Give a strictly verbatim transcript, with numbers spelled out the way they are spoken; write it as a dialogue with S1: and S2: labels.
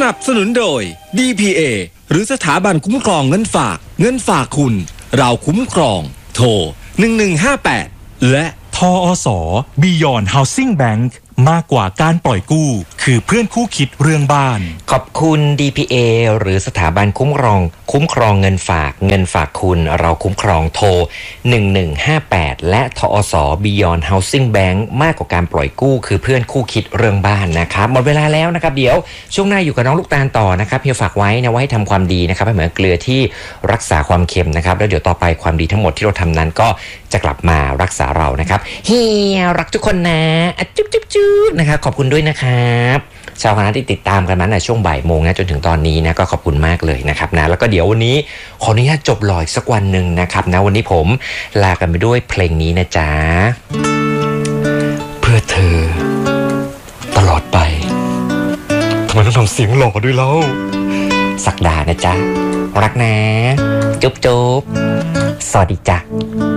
S1: นับสนุนโดย ดี พี เอ หรือสถาบันคุ้มครองเงินฝากเงินฝากคุณเราคุ้มครองโทรหนึ่งหนึ่งห้าแปดและ
S2: ทอส Beyond Housing Bank มากกว่าการปล่อยกู้คือเพื่อนคู่คิดเรื่องบ้าน
S3: ขอบคุณ ดี พี เอ หรือสถาบันคุ้มครองคุ้มครองเงินฝากเงินฝากคุณเราคุ้มครองโทรหนึ่งหนึ่งห้าแปดและทอส Beyond Housing Bank มากกว่าการปล่อยกู้คือเพื่อนคู่คิดเรื่องบ้านนะครับหมดเวลาแล้วนะครับเดี๋ยวช่วงหน้าอยู่กับน้องลูกตาลต่อนะครับเฮียฝากไว้นะว่าให้ทำความดีนะครับให้เหมือนเกลือที่รักษาความเค็มนะครับแล้วเดี๋ยวต่อไปความดีทั้งหมดที่เราทำนั้นก็จะกลับมารักษาเรานะครับเฮียรักทุกคนนะจุ๊บจุ๊บจุ๊บนะครับขอบคุณด้วยนะครับชาวคณะที่ติดตามกันมาในช่วงบ่ายโมงนะจนถึงตอนนี้นะก็ขอบคุณมากเลยนะครับนะแล้วก็เดี๋ยววันนี้ขออนุญาตจบหล่ออีกสักวันหนึ่งนะครับนะวันนี้ผมลากันไปด้วยเพลงนี้นะจ๊ะเพื่อเธอตลอดไปทำไมต้องทำเสียงหล่อด้วยเล่าสักดานะจ๊ะรักนะจุ๊บจุ๊บสวัสดีจ้ะ